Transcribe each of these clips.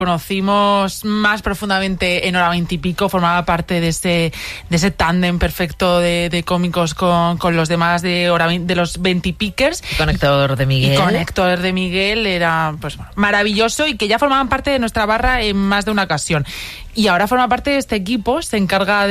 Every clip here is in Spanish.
conocimos más profundamente en Hora 20 y Pico, formaba parte de ese tándem perfecto de cómicos con los demás de los 20 y Pickers. Con Héctor de Miguel. Y con Héctor de Miguel era pues maravilloso, y que ya formaban parte de nuestra barra en más de una ocasión. Y ahora forma parte de este equipo, se encarga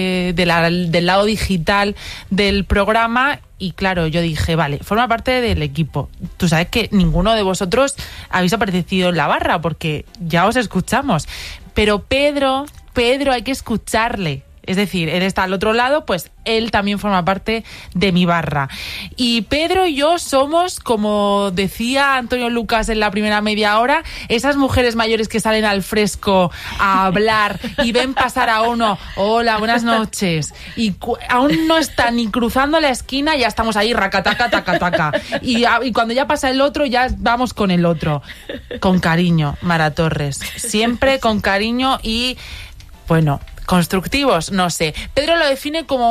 del lado digital del programa. Y claro, yo dije, vale, forma parte del equipo. Tú sabes que ninguno de vosotros habéis aparecido en la barra, porque ya os escuchamos. Pero Pedro, hay que escucharle. Es decir, él está al otro lado, pues él también forma parte de mi barra. Y Pedro y yo somos, como decía Antonio Lucas en la primera media hora, esas mujeres mayores que salen al fresco a hablar y ven pasar a uno, hola, buenas noches, y aún no está ni cruzando la esquina, ya estamos ahí, racataca, taca, taca. Y cuando ya pasa el otro, ya vamos con el otro. Con cariño, Mara Torres. Siempre con cariño y, bueno, constructivos, no sé. Pedro lo define como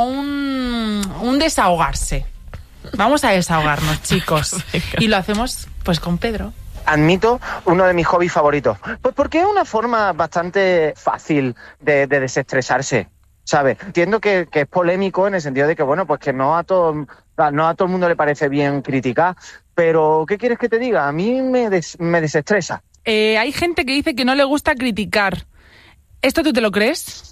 un desahogarse. Vamos a desahogarnos, chicos. Y lo hacemos pues con Pedro. Admito uno de mis hobbies favoritos. Pues porque es una forma bastante fácil de desestresarse, ¿sabes? Entiendo que es polémico en el sentido de que, bueno, pues que no a todo el mundo le parece bien criticar, pero ¿qué quieres que te diga? A mí me desestresa. Hay gente que dice que no le gusta criticar. ¿Esto tú te lo crees?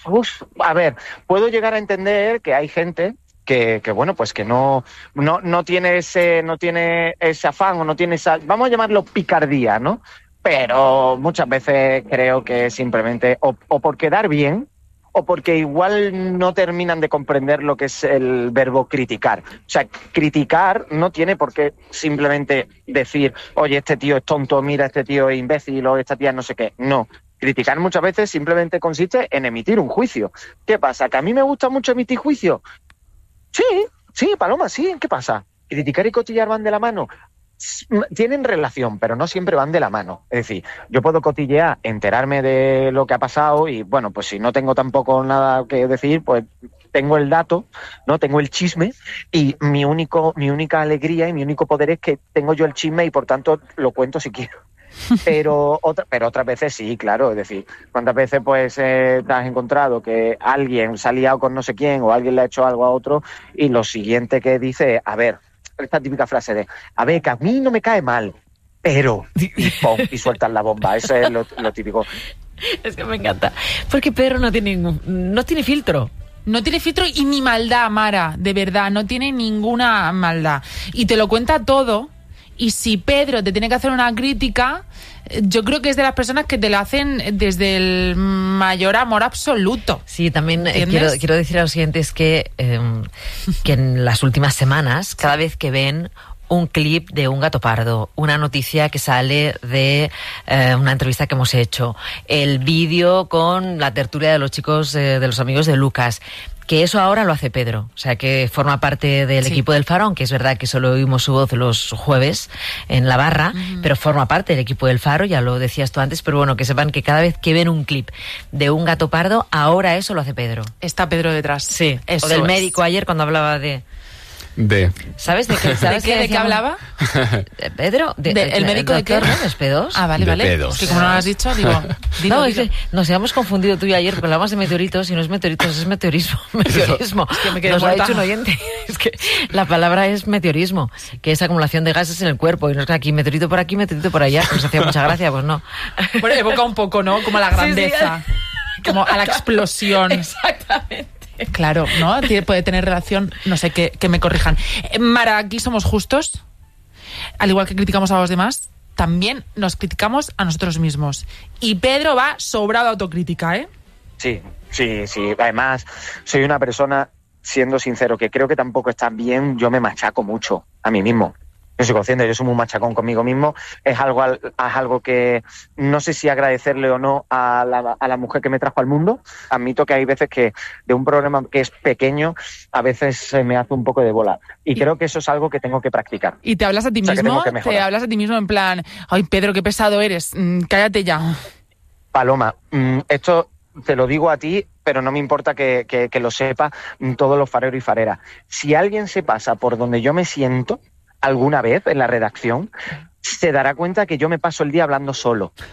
A ver, puedo llegar a entender que hay gente que bueno, pues que no tiene ese afán, o no tiene esa, vamos a llamarlo picardía, ¿no? Pero muchas veces creo que simplemente o por quedar bien, o porque igual no terminan de comprender lo que es el verbo criticar. O sea, criticar no tiene por qué simplemente decir, oye, este tío es tonto, mira, este tío es imbécil, o esta tía no sé qué. No. Criticar muchas veces simplemente consiste en emitir un juicio. ¿Qué pasa? ¿Que a mí me gusta mucho emitir juicio? Sí, Paloma, sí. ¿Qué pasa? ¿Criticar y cotillear van de la mano? Tienen relación, pero no siempre van de la mano. Es decir, yo puedo cotillear, enterarme de lo que ha pasado y, bueno, pues si no tengo tampoco nada que decir, pues tengo el dato, ¿no? Tengo el chisme, y mi única alegría y mi único poder es que tengo yo el chisme y, por tanto, lo cuento si quiero. Pero otras veces sí, claro, es decir, ¿cuántas veces pues te has encontrado que alguien se ha liado con no sé quién, o alguien le ha hecho algo a otro, y lo siguiente que dice, a ver, esta típica frase de, a ver, que a mí no me cae mal, pero, y pum, y sueltan la bomba, eso es lo típico. Es que me encanta, porque Pedro no tiene filtro. No tiene filtro y ni maldad, Mara, de verdad, no tiene ninguna maldad. Y te lo cuenta todo. Y si Pedro te tiene que hacer una crítica, yo creo que es de las personas que te la hacen desde el mayor amor absoluto. Sí, también quiero decir a los siguientes que en las últimas semanas, cada vez que ven un clip de Un gato pardo, una noticia que sale de una entrevista que hemos hecho, el vídeo con la tertulia de los chicos, de los amigos de Lucas, que eso ahora lo hace Pedro, o sea, que forma parte del equipo del Faro, aunque es verdad que solo oímos su voz los jueves en la barra, pero forma parte del equipo del Faro, ya lo decías tú antes, pero bueno, que sepan que cada vez que ven un clip de Un gato pardo, ahora eso lo hace Pedro. Está Pedro detrás. Sí, eso o del médico ayer cuando hablaba de... ¿Sabes de qué hablaba? Pedro, ¿el médico de qué? ¿P2? Ah, vale. Pedos. Es que como no lo has dicho, digo. No, es que nos habíamos confundido tú y ayer, porque hablamos de meteoritos, y no es meteoritos, es meteorismo. Meteorismo. Es que me nos ha dicho un oyente. Es que la palabra es meteorismo, que es acumulación de gases en el cuerpo, y no es que aquí, meteorito por aquí, meteorito por allá. Nos hacía mucha gracia, pues no. Bueno, evoca un poco, ¿no? Como a la grandeza. Sí. Como a la explosión. Exactamente. Claro, ¿no? Puede tener relación, no sé, que me corrijan. Mara, aquí somos justos. Al igual que criticamos a los demás, también nos criticamos a nosotros mismos. Y Pedro va sobrado de autocrítica, ¿eh? Sí. Además, soy una persona, siendo sincero, que creo que tampoco está bien, yo me machaco mucho a mí mismo. Yo soy consciente, yo soy muy machacón conmigo mismo. Es algo que no sé si agradecerle o no a la mujer que me trajo al mundo. Admito que hay veces que de un problema que es pequeño, a veces se me hace un poco de bola. Y creo que eso es algo que tengo que practicar. ¿Y te hablas a ti mismo? ¿Te hablas a ti mismo en plan, ay, Pedro, qué pesado eres, cállate ya? Paloma, esto te lo digo a ti, pero no me importa que lo sepa todos los fareros y fareras. Si alguien se pasa por donde yo me siento alguna vez en la redacción, se dará cuenta que yo me paso el día hablando solo.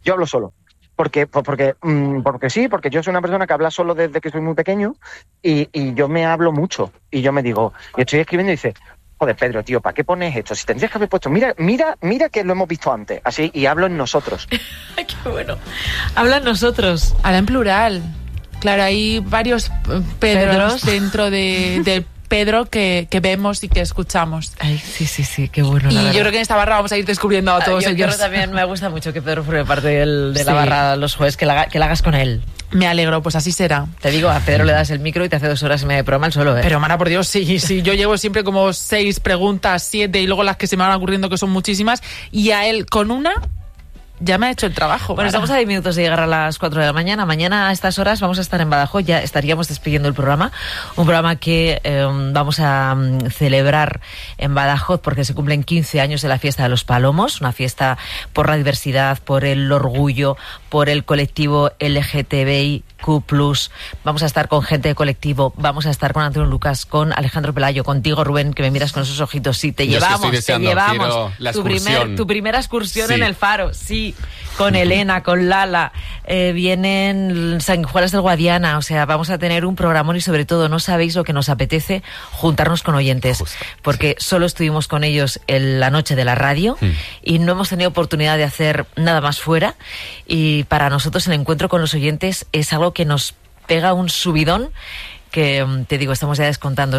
Yo hablo solo. Porque sí, porque yo soy una persona que habla solo desde que soy muy pequeño y yo me hablo mucho. Y yo me digo, y estoy escribiendo y dice, joder, Pedro, tío, ¿para qué pones esto? Si tendrías que haber puesto, mira que lo hemos visto antes. Así, y hablo en nosotros. Ay, qué bueno. Habla en nosotros. Habla en plural. Claro, hay varios Pedros dentro del Pedro que vemos y que escuchamos. Ay, sí, qué bueno. Y yo creo que en esta barra vamos a ir descubriendo a todos ellos. Yo también me gusta mucho que Pedro forme parte de la barra los jueves, que la hagas con él. Me alegro, pues así será. Te digo, a Pedro le das el micro y te hace 2 horas y media de programa él solo, ¿eh? Pero, Mara, por Dios, sí, yo llevo siempre como 6 preguntas, 7, y luego las que se me van ocurriendo, que son muchísimas, y a él con una ya me ha hecho el trabajo. Bueno, estamos a 10 minutos de llegar a las 4 de la mañana. Mañana a estas horas vamos a estar en Badajoz, ya estaríamos despidiendo el programa. Un programa que vamos a celebrar en Badajoz porque se cumplen 15 años de la Fiesta de los Palomos, una fiesta por la diversidad, por el orgullo, por el colectivo LGTBIQ+. Vamos a estar con gente de colectivo, vamos a estar con Antonio Lucas, con Alejandro Pelayo, contigo, Rubén, que me miras con esos ojitos. Sí, te llevamos tu primera excursión en el Faro, sí. Con Elena, con Lala, vienen sanguijuelas del Guadiana, o sea, vamos a tener un programón y sobre todo no sabéis lo que nos apetece juntarnos con oyentes, porque solo estuvimos con ellos en la noche de la radio y no hemos tenido oportunidad de hacer nada más fuera, y para nosotros el encuentro con los oyentes es algo que nos pega un subidón que te digo, estamos ya descontando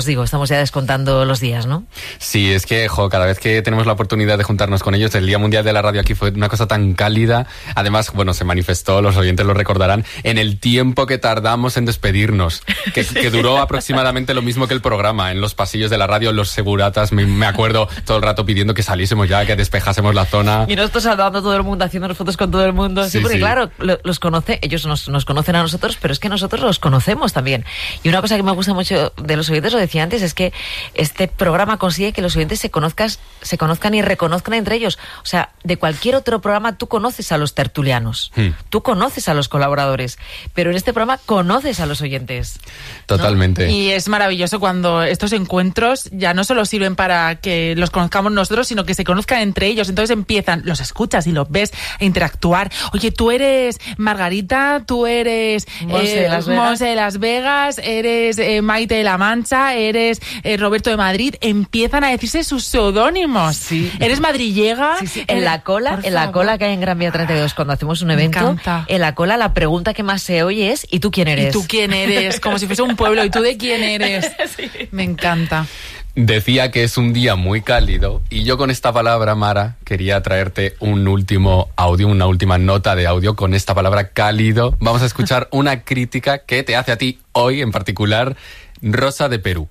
los días, ¿no? Sí, es que, cada vez que tenemos la oportunidad de juntarnos con ellos, el Día Mundial de la Radio aquí fue una cosa tan cálida. Además, bueno, se manifestó, los oyentes lo recordarán, en el tiempo que tardamos en despedirnos, que duró aproximadamente lo mismo que el programa. En los pasillos de la radio, los seguratas, me acuerdo todo el rato pidiendo que saliésemos ya, que despejásemos la zona. Y nosotros saludando a todo el mundo, haciéndonos fotos con todo el mundo. Sí, porque claro, los conoce, ellos nos conocen a nosotros, pero es que nosotros los conocemos también. Y una cosa que me gusta mucho de los oyentes, lo decía antes, es que este programa consigue que los oyentes se conozcan y reconozcan entre ellos. O sea, de cualquier otro programa tú conoces a los tertulianos, tú conoces a los colaboradores, pero en este programa conoces a los oyentes, ¿no? Totalmente. Y es maravilloso cuando estos encuentros ya no solo sirven para que los conozcamos nosotros, sino que se conozcan entre ellos. Entonces los escuchas y los ves a interactuar. Oye, tú eres Margarita, tú eres Monse de Las Vegas, eres Maite de la Mancha, eres Roberto de Madrid. Empiezan a decirse sus seudónimos. Sí. Eres madrillega. Sí. En la cola que hay en Gran Vía 32 cuando hacemos un evento, en la cola la pregunta que más se oye es ¿y tú quién eres? ¿Y tú quién eres? Como si fuese un pueblo. ¿Y tú de quién eres? Sí. Me encanta. Decía que es un día muy cálido y yo con esta palabra, Mara, quería traerte un último audio, una última nota de audio con esta palabra cálido. Vamos a escuchar una crítica que te hace a ti hoy en particular, Rosa de Perú.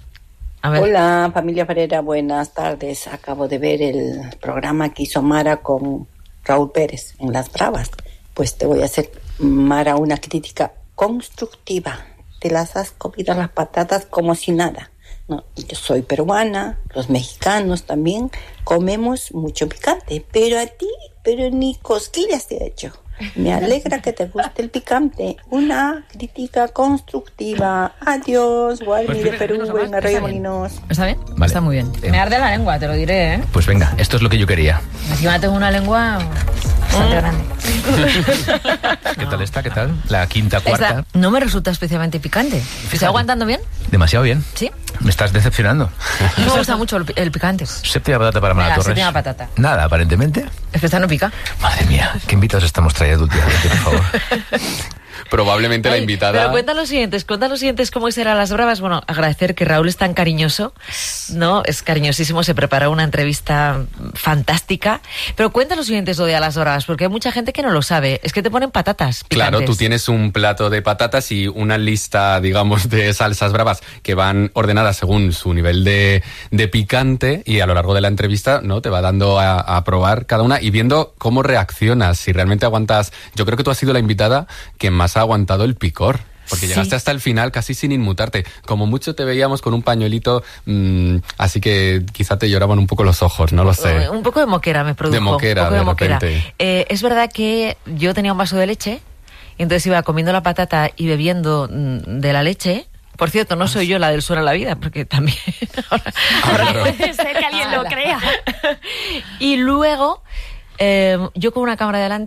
A ver. Hola, familia Ferreira, buenas tardes. Acabo de ver el programa que hizo Mara con Raúl Pérez en Las Bravas. Pues te voy a hacer, Mara, una crítica constructiva. Te las has comido las patatas como si nada. No, yo soy peruana, los mexicanos también comemos mucho picante, pero a ti, ni cosquillas te ha hecho. Me alegra que te guste el picante. Una crítica constructiva. Adiós, Guarni de Perú, en Arroyo Molinos. ¿Está bien? Vale. Está muy bien. Me arde la lengua, te lo diré, ¿eh? Pues venga, esto es lo que yo quería. Encima tengo una lengua bastante grande. ¿Qué tal está? ¿Qué tal? La quinta, cuarta. No me resulta especialmente picante. ¿Estoy aguantando bien? Demasiado bien. ¿Sí? Me estás decepcionando. No me gusta mucho el picante. Séptima patata para Mara Torres. Séptima patata. Nada, aparentemente. Es que esta no pica. Madre mía, qué invitados estamos trayendo últimamente, por favor. Probablemente la invitada... Pero cuenta los siguientes cómo serán Las Bravas. Bueno, agradecer que Raúl es tan cariñoso, ¿no? Es cariñosísimo, se preparó una entrevista fantástica. Pero cuenta los siguientes lo de a Las Bravas, porque hay mucha gente que no lo sabe. Es que te ponen patatas picantes. Claro, tú tienes un plato de patatas y una lista, digamos, de salsas bravas que van ordenadas según su nivel de picante, y a lo largo de la entrevista, ¿no?, te va dando a probar cada una y viendo cómo reaccionas, si realmente aguantas. Yo creo que tú has sido la invitada que más ha aguantado el picor, porque llegaste hasta el final casi sin inmutarte. Como mucho te veíamos con un pañuelito, así que quizá te lloraban un poco los ojos, no lo sé. Un poco de moquera me produjo. De moquera, de moquera. repente. Es verdad que yo tenía un vaso de leche, y entonces iba comiendo la patata y bebiendo de la leche. Por cierto, no soy yo la del suelo a la vida, porque también ahora puede ser que alguien lo crea. Y luego, yo con una cámara delante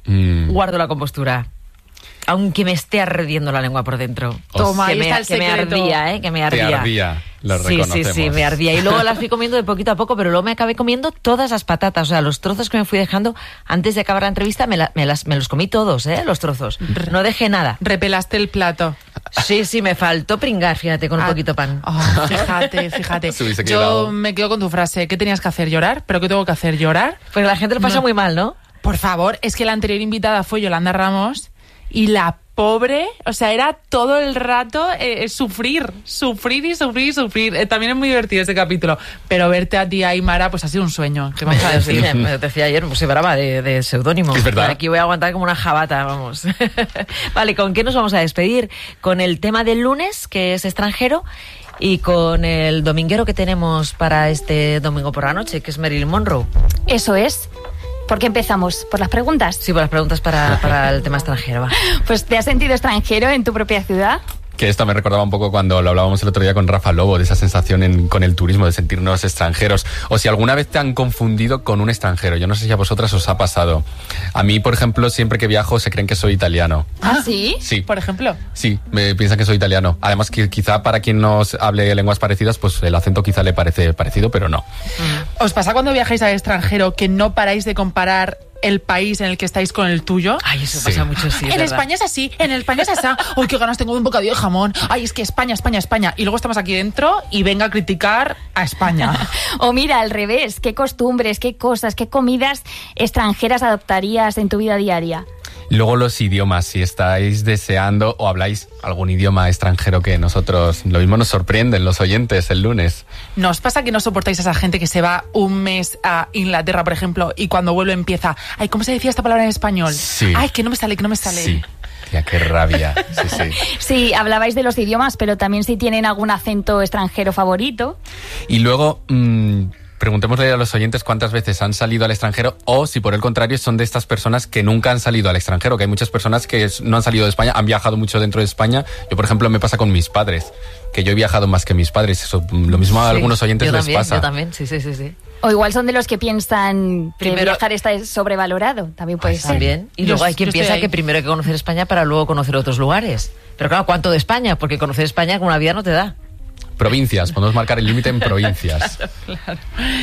guardo la compostura. Aunque me esté ardiendo la lengua por dentro. Toma, ahí está el que me secreto. ardía, que me ardía. Te ardía, lo reconocemos. Sí, me ardía. Y luego las fui comiendo de poquito a poco, pero luego me acabé comiendo todas las patatas. O sea, los trozos que me fui dejando antes de acabar la entrevista, me los comí todos, los trozos. No dejé nada. Repelaste el plato. Sí, me faltó pringar, fíjate, con un poquito pan. Oh, fíjate. Yo me quedo con tu frase. ¿Qué tenías que hacer? ¿Llorar? ¿Pero qué tengo que hacer? ¿Llorar? Pues la gente lo pasa muy mal, ¿no? Por favor, es que la anterior invitada fue Yolanda Ramos y la pobre, o sea, era todo el rato sufrir. También es muy divertido ese capítulo, pero verte a ti, Aymara, pues ha sido un sueño. ¿Qué vamos a decir? Me decía ayer, pues se brava de seudónimo. Es verdad. Aquí voy a aguantar como una jabata, vamos. Vale, ¿con qué nos vamos a despedir? Con el tema del lunes, que es extranjero, y con el dominguero que tenemos para este domingo por la noche, que es Marilyn Monroe. Eso es. ¿Por qué empezamos? ¿Por las preguntas? Sí, por las preguntas para el tema extranjero. Va. Pues, ¿te has sentido extranjero en tu propia ciudad? Que esto me recordaba un poco cuando lo hablábamos el otro día con Rafa Lobo, de esa sensación con el turismo, de sentirnos extranjeros. O si alguna vez te han confundido con un extranjero. Yo no sé si a vosotras os ha pasado. A mí, por ejemplo, siempre que viajo se creen que soy italiano. ¿Ah, sí? Sí. Por ejemplo. Sí, me piensan que soy italiano. Además, que quizá para quien nos hable lenguas parecidas, pues el acento quizá le parece parecido, pero no. ¿Os pasa cuando viajáis al extranjero que no paráis de comparar el país en el que estáis con el tuyo? Ay, eso pasa mucho, sí. En España es así, en España es así. Uy, qué ganas tengo de un bocadillo de jamón. Ay, es que España. Y luego estamos aquí dentro y venga a criticar a España. O mira, al revés, ¿qué costumbres, qué cosas, qué comidas extranjeras adoptarías en tu vida diaria? Luego los idiomas, si estáis deseando o habláis algún idioma extranjero que nosotros, lo mismo nos sorprenden los oyentes el lunes. ¿Nos pasa que no soportáis a esa gente que se va un mes a Inglaterra, por ejemplo, y cuando vuelve empieza, ay, ¿cómo se decía esta palabra en español? Sí. Ay, que no me sale. Sí. Tía, qué rabia. Sí. Sí, hablabais de los idiomas, pero también si tienen algún acento extranjero favorito. Y luego, preguntémosle a los oyentes cuántas veces han salido al extranjero o si por el contrario son de estas personas que nunca han salido al extranjero, que hay muchas personas que no han salido de España, han viajado mucho dentro de España. Yo, por ejemplo, me pasa con mis padres, que yo he viajado más que mis padres. Eso, lo mismo a algunos oyentes les pasa. Yo también, sí. O igual son de los que piensan que viajar está sobrevalorado. También puede ser. También. Y luego hay quien piensa que primero hay que conocer España para luego conocer otros lugares. Pero claro, ¿cuánto de España? Porque conocer España con una vida no te da. Provincias, podemos marcar el límite en provincias. Claro.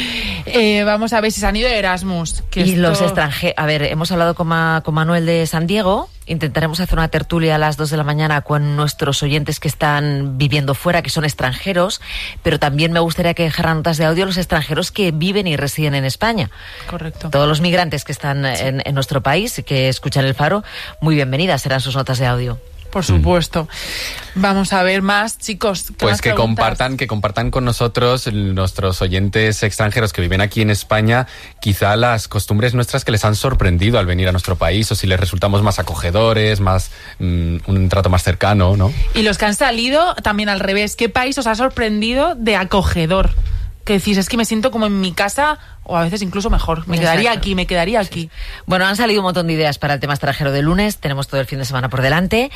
Vamos a ver si se han ido de Erasmus. Y los extranjeros. A ver, hemos hablado con Manuel de San Diego. Intentaremos hacer una tertulia a las 2 de la mañana con nuestros oyentes que están viviendo fuera, que son extranjeros. Pero también me gustaría que dejaran notas de audio los extranjeros que viven y residen en España. Correcto. Todos los migrantes que están en nuestro país y que escuchan El Faro, muy bienvenidas serán sus notas de audio. Por supuesto. Vamos a ver más, chicos. Pues que compartan con nosotros, nuestros oyentes extranjeros que viven aquí en España, quizá las costumbres nuestras que les han sorprendido al venir a nuestro país, o si les resultamos más acogedores, más un trato más cercano, ¿no? Y los que han salido, también al revés. ¿Qué país os ha sorprendido de acogedor? Que decís, es que me siento como en mi casa, o a veces incluso mejor. Me quedaría aquí. Bueno, han salido un montón de ideas para el tema extranjero de lunes. Tenemos todo el fin de semana por delante.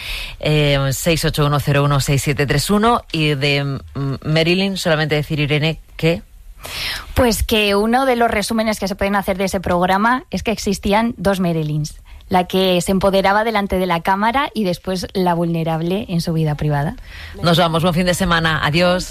681016731. Y de Marilyn, solamente decir, Irene, que... Pues que uno de los resúmenes que se pueden hacer de ese programa es que existían dos Marilyns. La que se empoderaba delante de la cámara y después la vulnerable en su vida privada. Nos vamos, buen fin de semana. Adiós.